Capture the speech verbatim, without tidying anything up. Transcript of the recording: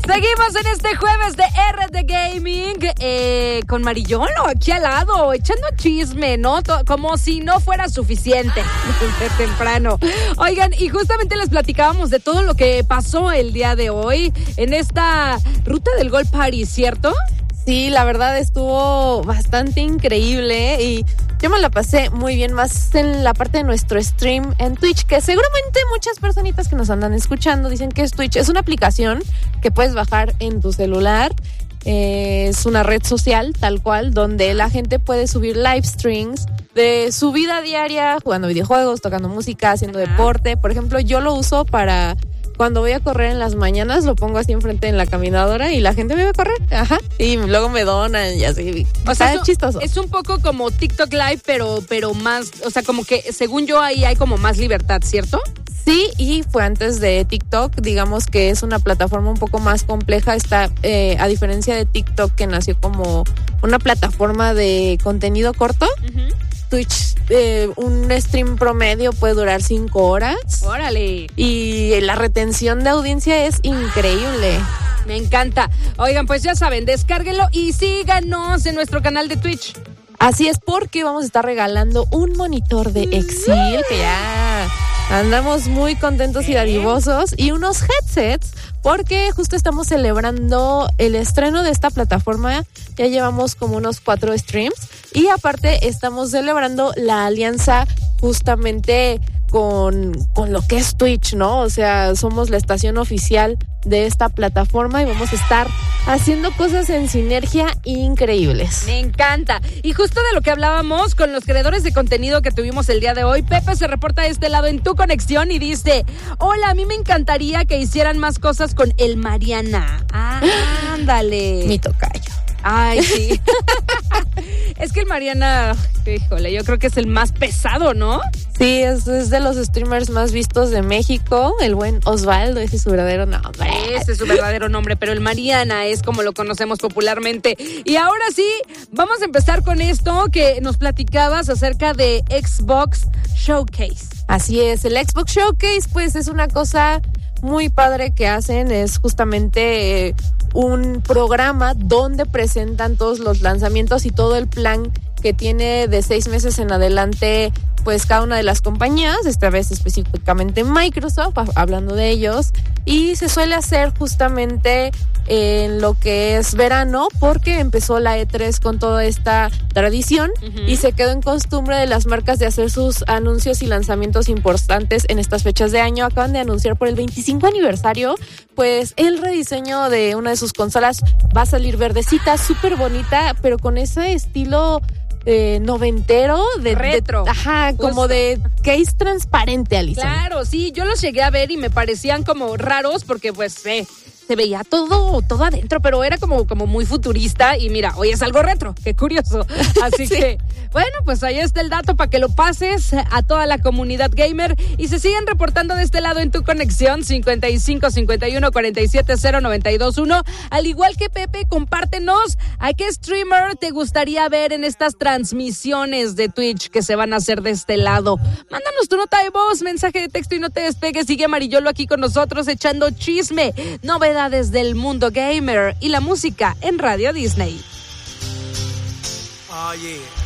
Seguimos en este jueves de R D Gaming eh, con Marillolo aquí al lado, echando chisme, ¿no? To- como si no fuera suficiente desde temprano. Oigan, y justamente les platicábamos de todo lo que pasó el día de hoy en esta ruta del Golf Party, ¿cierto? Sí, la verdad estuvo bastante increíble y yo me la pasé muy bien, más en la parte de nuestro stream en Twitch, que seguramente muchas personitas que nos andan escuchando dicen que es Twitch. Es una aplicación que puedes bajar en tu celular, eh, es una red social tal cual, donde la gente puede subir live streams de su vida diaria, jugando videojuegos, tocando música, haciendo Ajá. deporte. Por ejemplo, yo lo uso para... Cuando voy a correr en las mañanas, lo pongo así enfrente en la caminadora y la gente me ve correr, ajá, y luego me donan y así. O sea, Está es, chistoso. Es un poco como TikTok Live, pero, pero más, o sea, como que según yo ahí hay como más libertad, ¿cierto? Sí, y fue antes de TikTok, digamos que es una plataforma un poco más compleja, está, eh, a diferencia de TikTok que nació como una plataforma de contenido corto. Uh-huh. Twitch, eh, un stream promedio puede durar cinco horas. Órale. Y la retención de audiencia es increíble. Me encanta. Oigan, pues ya saben, descárguenlo y síganos en nuestro canal de Twitch. Así es, porque vamos a estar regalando un monitor de Exil, que ya andamos muy contentos y dadivosos, y unos headsets, porque justo estamos celebrando el estreno de esta plataforma. Ya llevamos como unos cuatro streams y aparte estamos celebrando la alianza justamente con, con lo que es Twitch, ¿no? O sea, somos la estación oficial de esta plataforma y vamos a estar haciendo cosas en sinergia increíbles. Me encanta. Y justo de lo que hablábamos con los creadores de contenido que tuvimos el día de hoy, Pepe se reporta de este lado en Tu Conexión y dice: hola, a mí me encantaría que hicieran más cosas con el Mariana. Ah, ándale. Mi tocayo. Ay, sí. Es que el Mariana, híjole, yo creo que es el más pesado, ¿no? Sí, es, es de los streamers más vistos de México, el buen Osvaldo, ese es su verdadero nombre. Ese es su verdadero nombre, pero el Mariana es como lo conocemos popularmente. Y ahora sí, vamos a empezar con esto que nos platicabas acerca de Xbox Showcase. Así es, el Xbox Showcase pues es una cosa muy padre que hacen, es justamente eh, un programa donde presentan todos los lanzamientos y todo el plan que tiene de seis meses en adelante pues cada una de las compañías, esta vez específicamente Microsoft, hablando de ellos, y se suele hacer justamente en lo que es verano, porque empezó la E tres con toda esta tradición uh-huh. y se quedó en costumbre de las marcas de hacer sus anuncios y lanzamientos importantes en estas fechas de año. Acaban de anunciar por el veinticinco aniversario, pues el rediseño de una de sus consolas va a salir verdecita, súper bonita, pero con ese estilo Eh, noventero, de retro, de, ajá, justo. Como de case transparente, Alison. Claro, sí, yo los llegué a ver y me parecían como raros porque pues eh, se veía todo, todo adentro, pero era como, como muy futurista y mira, hoy es algo retro, qué curioso. Así sí. que, bueno, pues ahí está el dato para que lo pases a toda la comunidad gamer y se siguen reportando de este lado en Tu Conexión cincuenta y cinco, cincuenta y uno, cuarenta y siete, cero, noventa y dos, uno. Al igual que Pepe, compártenos a qué streamer te gustaría ver en estas transmisiones de Twitch que se van a hacer de este lado. Mándanos tu nota de voz, mensaje de texto y no te despegues. Sigue Marillolo aquí con nosotros echando chisme, novedades del mundo gamer y la música en Radio Disney. Oh, yeah.